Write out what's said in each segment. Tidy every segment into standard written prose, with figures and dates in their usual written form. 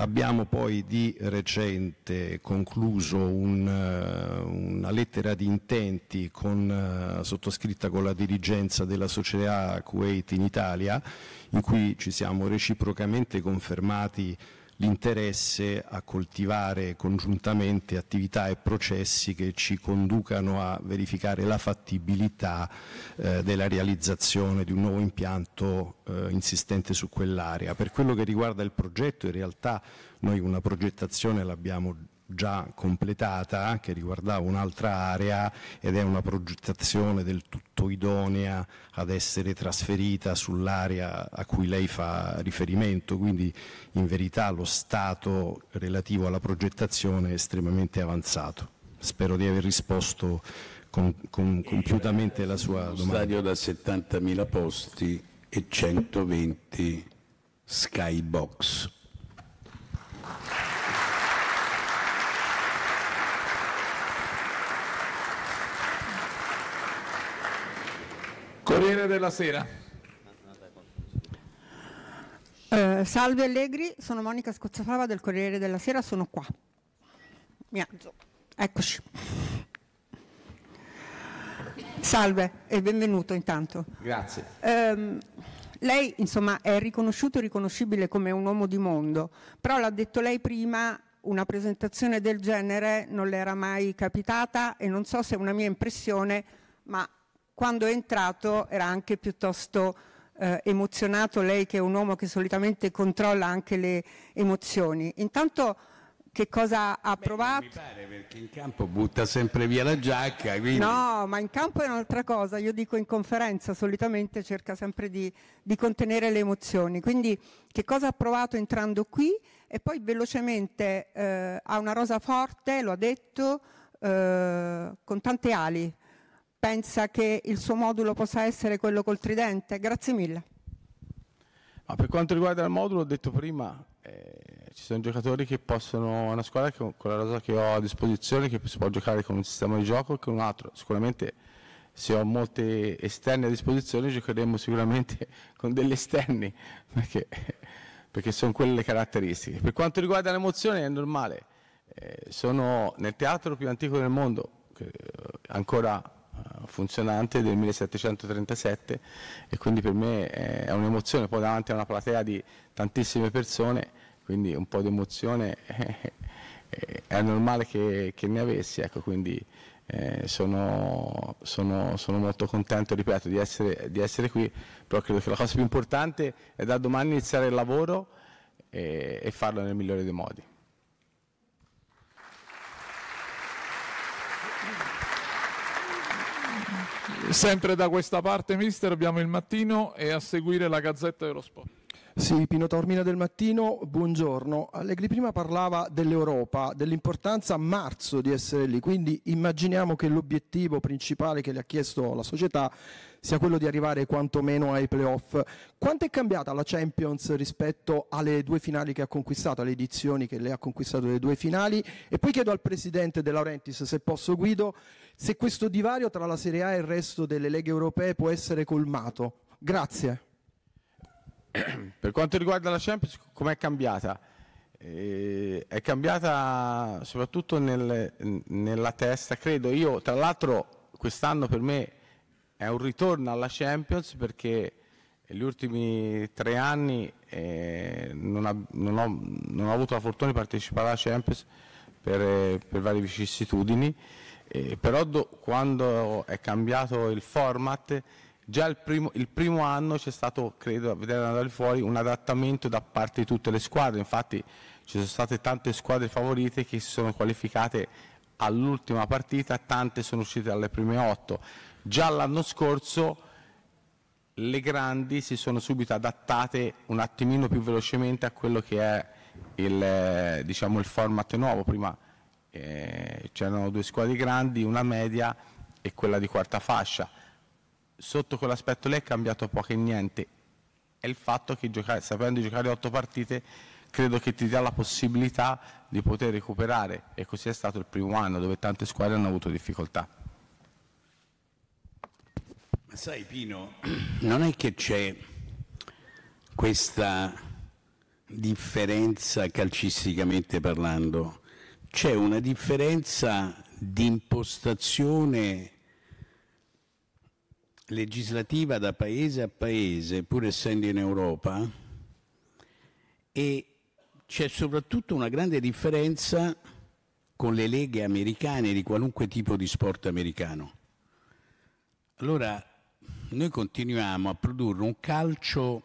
Abbiamo poi di recente concluso una lettera di intenti sottoscritta con la dirigenza della società Kuwait in Italia, in cui ci siamo reciprocamente confermati l'interesse a coltivare congiuntamente attività e processi che ci conducano a verificare la fattibilità della realizzazione di un nuovo impianto insistente su quell'area. Per quello che riguarda il progetto, in realtà noi una progettazione l'abbiamo già completata, che riguardava un'altra area, ed è una progettazione del tutto idonea ad essere trasferita sull'area a cui lei fa riferimento, quindi in verità lo stato relativo alla progettazione è estremamente avanzato. Spero di aver risposto compiutamente la sua domanda. Stadio da 70.000 posti e 120 skybox. Corriere della Sera. Salve Allegri, sono Monica Scozzafava del Corriere della Sera, sono qua. Mi alzo. Eccoci. Salve e benvenuto intanto. Grazie. Lei insomma è riconosciuto e riconoscibile come un uomo di mondo, però l'ha detto lei prima, una presentazione del genere non le era mai capitata e non so se è una mia impressione, ma quando è entrato era anche piuttosto emozionato, lei che è un uomo che solitamente controlla anche le emozioni. Intanto che cosa ha provato? Non mi pare, perché in campo butta sempre via la giacca. Quindi... No, ma in campo è un'altra cosa, io dico in conferenza solitamente cerca sempre di contenere le emozioni, quindi che cosa ha provato entrando qui e poi velocemente ha una rosa forte, lo ha detto, con tante ali. Pensa che il suo modulo possa essere quello col tridente? Grazie mille. Ma per quanto riguarda il modulo, ho detto prima, ci sono giocatori che possono, una squadra che con la rosa che ho a disposizione, che si può giocare con un sistema di gioco e con un altro. Sicuramente se ho molti esterni a disposizione giocheremo sicuramente con degli esterni, perché sono quelle le caratteristiche. Per quanto riguarda l'emozione è normale, sono nel teatro più antico del mondo, ancora funzionante, del 1737, e quindi per me è un'emozione, poi davanti a una platea di tantissime persone, quindi un po' di emozione è normale che ne avessi, ecco, quindi sono molto contento, ripeto, di essere qui, però credo che la cosa più importante è da domani iniziare il lavoro e farlo nel migliore dei modi. Sempre da questa parte, mister, abbiamo il Mattino e a seguire la Gazzetta dello Sport. Sì, Pino Taormina del Mattino, buongiorno. Allegri prima parlava dell'Europa, dell'importanza a marzo di essere lì, quindi immaginiamo che l'obiettivo principale che le ha chiesto la società sia quello di arrivare quantomeno ai playoff. Quanto è cambiata la Champions rispetto alle due finali che ha conquistato, alle edizioni che lei ha conquistato le due finali? E poi chiedo al presidente De Laurentiis, se posso Guido, se questo divario tra la Serie A e il resto delle leghe europee può essere colmato. Grazie. Per quanto riguarda la Champions, com'è cambiata? È cambiata soprattutto nella testa, credo. Io, tra l'altro, quest'anno per me è un ritorno alla Champions, perché gli ultimi 3 anni non ho avuto la fortuna di partecipare alla Champions per varie vicissitudini, però quando è cambiato il format, già il primo anno c'è stato, credo, a vedere andare fuori, un adattamento da parte di tutte le squadre. Infatti ci sono state tante squadre favorite che si sono qualificate all'ultima partita, tante sono uscite dalle prime 8. Già l'anno scorso le grandi si sono subito adattate un attimino più velocemente a quello che è il format nuovo. Prima c'erano 2 squadre grandi, una media e quella di quarta fascia. Sotto quell'aspetto lì è cambiato poco e niente, è il fatto che sapendo giocare 8 partite credo che ti dia la possibilità di poter recuperare, e così è stato il primo anno dove tante squadre hanno avuto difficoltà. Ma sai Pino, non è che c'è questa differenza calcisticamente parlando, c'è una differenza di impostazione legislativa da paese a paese, pur essendo in Europa, e c'è soprattutto una grande differenza con le leghe americane di qualunque tipo di sport americano. Allora, noi continuiamo a produrre un calcio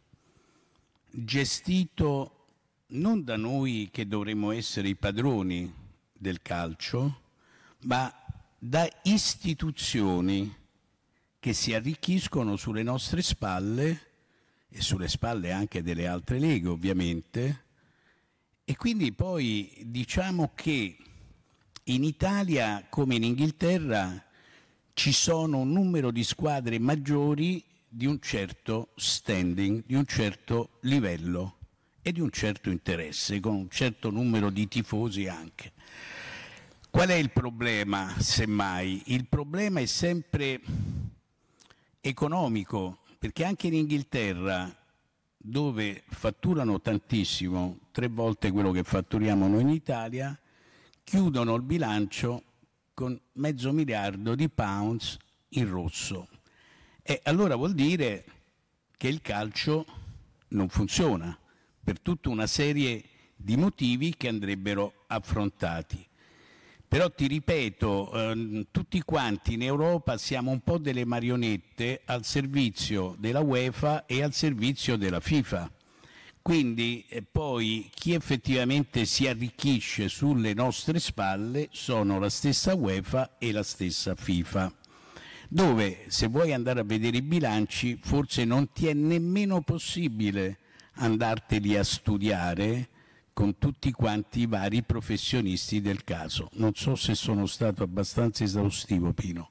gestito non da noi che dovremmo essere i padroni del calcio, ma da istituzioni che si arricchiscono sulle nostre spalle e sulle spalle anche delle altre leghe, ovviamente. E quindi poi diciamo che in Italia, come in Inghilterra, ci sono un numero di squadre maggiori di un certo standing, di un certo livello e di un certo interesse, con un certo numero di tifosi anche. Qual è il problema, semmai? Il problema è sempre economico, perché anche in Inghilterra, dove fatturano tantissimo, 3 volte quello che fatturiamo noi in Italia, chiudono il bilancio con $500 milioni in rosso. E allora vuol dire che il calcio non funziona per tutta una serie di motivi che andrebbero affrontati. Però ti ripeto, tutti quanti in Europa siamo un po' delle marionette al servizio della UEFA e al servizio della FIFA. Quindi poi chi effettivamente si arricchisce sulle nostre spalle sono la stessa UEFA e la stessa FIFA, dove se vuoi andare a vedere i bilanci forse non ti è nemmeno possibile andarteli a studiare con tutti quanti i vari professionisti del caso. Non so se sono stato abbastanza esaustivo, Pino.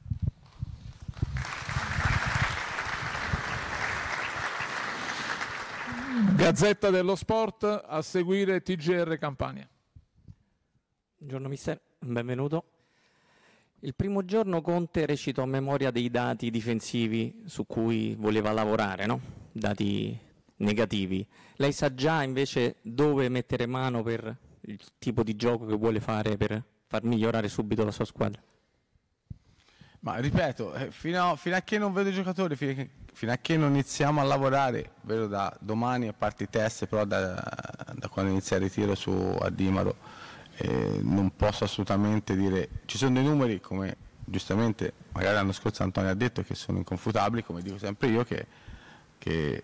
Gazzetta dello Sport, a seguire TGR Campania. Buongiorno mister, benvenuto. Il primo giorno Conte recitò a memoria dei dati difensivi su cui voleva lavorare, no? Dati negativi. Lei sa già invece dove mettere mano per il tipo di gioco che vuole fare per far migliorare subito la sua squadra? Ma ripeto, fino a che non vedo i giocatori, fino a che non iniziamo a lavorare, vedo da domani, a parte i test, però da quando inizia il ritiro su Adimaro, non posso assolutamente dire. Ci sono dei numeri, come giustamente magari l'anno scorso Antonio ha detto, che sono inconfutabili, come dico sempre io, che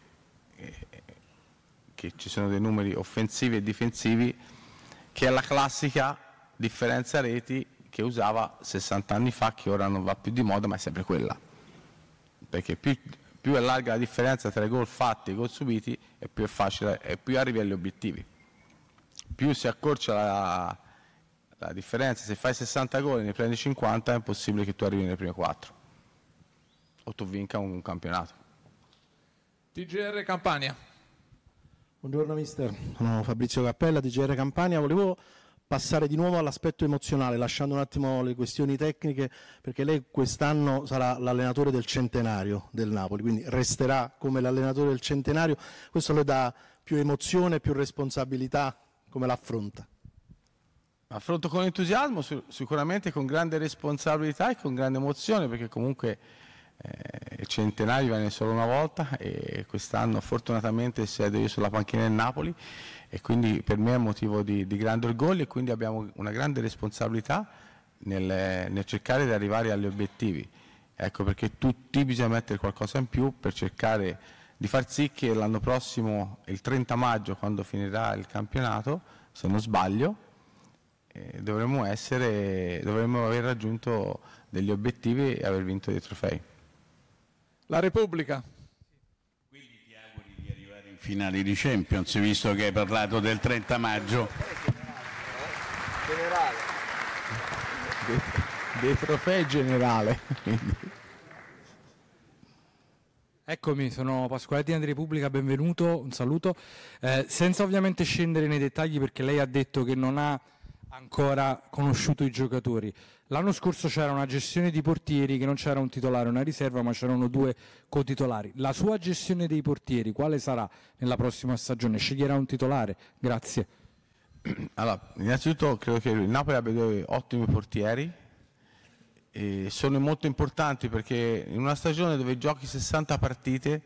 ci sono dei numeri offensivi e difensivi, che è la classica differenza reti che usava 60 anni fa, che ora non va più di moda, ma è sempre quella. Perché più è larga la differenza tra i gol fatti e i gol subiti, e più è facile, e più arrivi agli obiettivi. Più si accorcia la differenza, se fai 60 gol e ne prendi 50, è impossibile che tu arrivi nelle prime 4 o tu vinca un campionato. TGR Campania. Buongiorno mister, sono Fabrizio Cappella, TGR Campania. Volevo passare di nuovo all'aspetto emozionale, lasciando un attimo le questioni tecniche, perché lei quest'anno sarà l'allenatore del centenario del Napoli, quindi resterà come l'allenatore del centenario. Questo le dà più emozione, più responsabilità? Come l'affronta? Affronto con entusiasmo, sicuramente con grande responsabilità e con grande emozione, perché comunque il centenario viene solo una volta e quest'anno fortunatamente siedo io sulla panchina del Napoli, e quindi per me è motivo di grande orgoglio, e quindi abbiamo una grande responsabilità nel cercare di arrivare agli obiettivi. Ecco perché tutti bisogna mettere qualcosa in più per cercare di far sì che l'anno prossimo, il 30 maggio, quando finirà il campionato, se non sbaglio, dovremmo aver raggiunto degli obiettivi e aver vinto dei trofei. La Repubblica. Quindi ti auguri di arrivare in finale di Champions, visto che hai parlato del 30 maggio. Generale. Dei trofei generale. Eccomi, sono Pasqualetti di Repubblica, benvenuto, un saluto. Senza ovviamente scendere nei dettagli, perché lei ha detto che non ha ancora conosciuto i giocatori. L'anno scorso c'era una gestione di portieri che non c'era un titolare e una riserva, ma c'erano 2 cotitolari. La sua gestione dei portieri quale sarà nella prossima stagione? Sceglierà un titolare? Grazie. Allora, innanzitutto credo che il Napoli abbia 2 ottimi portieri e sono molto importanti perché in una stagione dove giochi 60 partite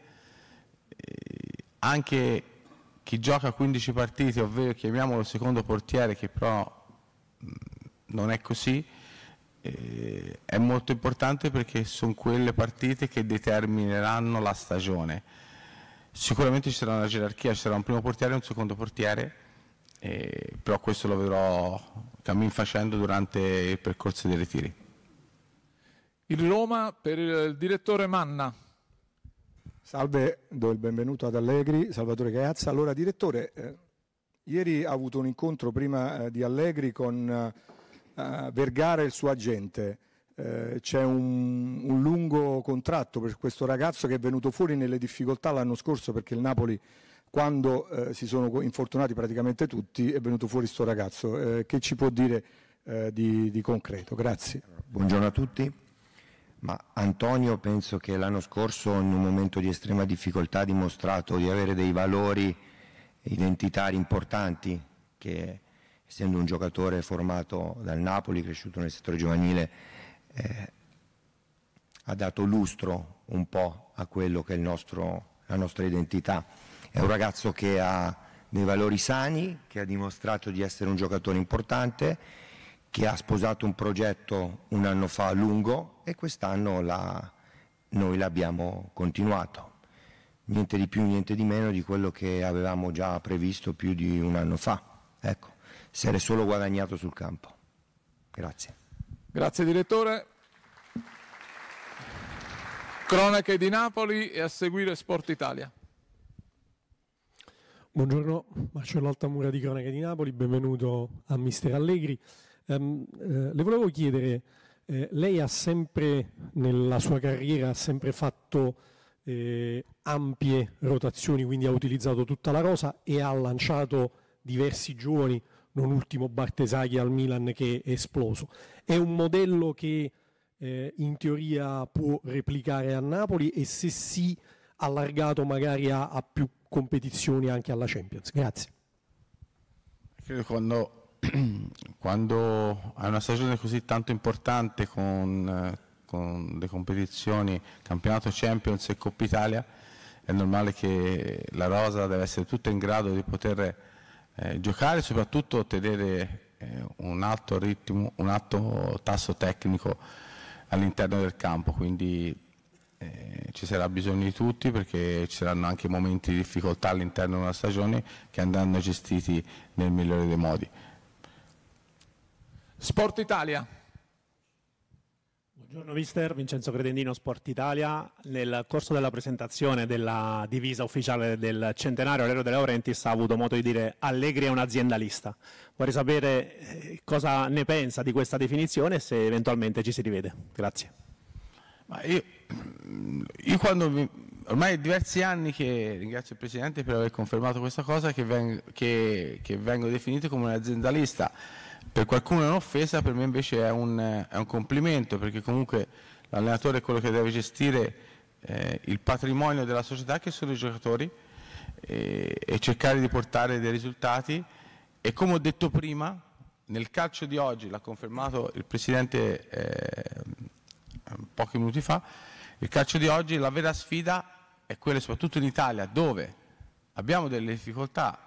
anche chi gioca 15 partite, ovvero chiamiamolo secondo portiere, che però non è così, è molto importante perché sono quelle partite che determineranno la stagione. Sicuramente ci sarà una gerarchia, ci sarà un primo portiere e un secondo portiere, però questo lo vedrò cammin facendo durante il percorso dei ritiri. Il Roma per il direttore Manna. Salve, do il benvenuto ad Allegri, Salvatore Gaiazza. Allora, direttore, ieri ha avuto un incontro prima di Allegri con Vergara e il suo agente. C'è un lungo contratto per questo ragazzo che è venuto fuori nelle difficoltà l'anno scorso perché il Napoli, quando si sono infortunati praticamente tutti, è venuto fuori sto ragazzo. Che ci può dire di concreto? Grazie. Buongiorno a tutti. Ma Antonio penso che l'anno scorso in un momento di estrema difficoltà ha dimostrato di avere dei valori identitari importanti che, essendo un giocatore formato dal Napoli, cresciuto nel settore giovanile, ha dato lustro un po' a quello che è la nostra identità. È un ragazzo che ha dei valori sani, che ha dimostrato di essere un giocatore importante, che ha sposato un progetto un anno fa lungo e quest'anno noi l'abbiamo continuato. Niente di più, niente di meno di quello che avevamo già previsto più di un anno fa. Ecco, si è solo guadagnato sul campo. Grazie. Grazie direttore. Cronache di Napoli e a seguire Sport Italia. Buongiorno, Marcello Altamura di Cronache di Napoli, benvenuto a Mister Allegri. Le volevo chiedere, lei ha sempre, nella sua carriera, ha sempre fatto ampie rotazioni, quindi ha utilizzato tutta la rosa e ha lanciato diversi giovani, non ultimo Bartesaghi al Milan che è esploso. È un modello che in teoria può replicare a Napoli e se sì, allargato magari a più competizioni anche alla Champions? Grazie. Credo quando hai una stagione così tanto importante con le competizioni Campionato Champions e Coppa Italia, è normale che la rosa deve essere tutta in grado di poter giocare e soprattutto ottenere un alto ritmo, un alto tasso tecnico all'interno del campo, quindi ci sarà bisogno di tutti perché ci saranno anche momenti di difficoltà all'interno di una stagione che andranno gestiti nel migliore dei modi. Sport Italia. Buongiorno mister, Vincenzo Credendino, Sport Italia. Nel corso della presentazione della divisa ufficiale del centenario Aurelio De Laurentiis ha avuto modo di dire Allegri è un aziendalista. Vorrei sapere cosa ne pensa di questa definizione e se eventualmente ci si rivede. Grazie. Ma io ormai è diversi anni che ringrazio il Presidente per aver confermato questa cosa, che vengo definito come un aziendalista. Per qualcuno è un'offesa, per me invece è un complimento, perché comunque l'allenatore è quello che deve gestire il patrimonio della società, che sono i giocatori, e cercare di portare dei risultati. E come ho detto prima, nel calcio di oggi, l'ha confermato il Presidente pochi minuti fa, il calcio di oggi, la vera sfida è quella soprattutto in Italia, dove abbiamo delle difficoltà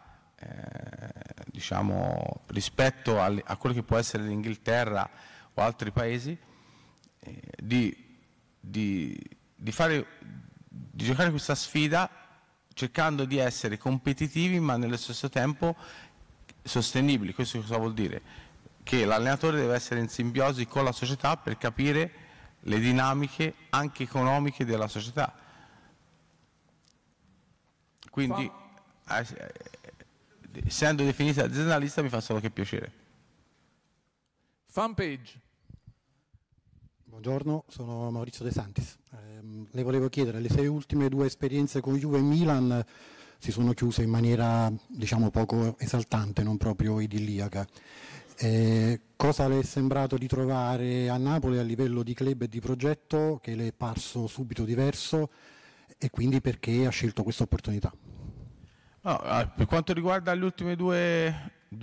diciamo rispetto a quello che può essere l'Inghilterra o altri paesi, di giocare questa sfida cercando di essere competitivi ma nello stesso tempo sostenibili. Questo cosa vuol dire? Che l'allenatore deve essere in simbiosi con la società per capire le dinamiche anche economiche della società. Quindi essendo definita aziendalista mi fa solo che piacere. Fanpage. Buongiorno, sono Maurizio De Santis. Le volevo chiedere, le 6 ultime 2 esperienze con Juve e Milan si sono chiuse in maniera, diciamo, poco esaltante, non proprio idilliaca. Cosa le è sembrato di trovare a Napoli a livello di club e di progetto che le è parso subito diverso e quindi perché ha scelto questa opportunità? Per quanto riguarda le ultime due